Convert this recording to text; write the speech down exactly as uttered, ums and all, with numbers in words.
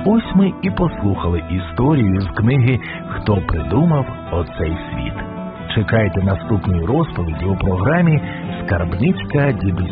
ось ми і послухали історію з книги «Хто придумав оцей світ». Чекайте наступної розповіді у програмі «Скарбницька дідуся».